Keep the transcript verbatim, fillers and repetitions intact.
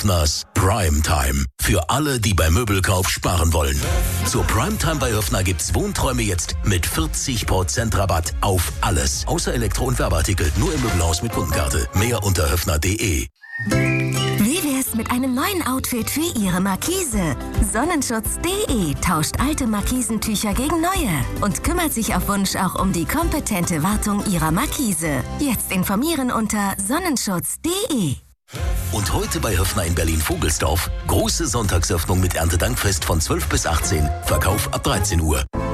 Höfners Primetime. Für alle, die beim Möbelkauf sparen wollen. Zur Primetime bei Höfner gibt's Wohnträume jetzt mit vierzig Prozent Rabatt auf alles. Außer Elektro- und Werbeartikel. Nur im Möbelhaus mit Kundenkarte. Mehr unter höfner punkt de. Wie wär's mit einem neuen Outfit für Ihre Markise? Sonnenschutz punkt de tauscht alte Markisentücher gegen neue und kümmert sich auf Wunsch auch um die kompetente Wartung Ihrer Markise. Jetzt informieren unter sonnenschutz punkt de. Und heute bei Höfner in Berlin-Vogelsdorf. Große Sonntagsöffnung mit Erntedankfest von zwölf bis achtzehn. Verkauf ab dreizehn Uhr.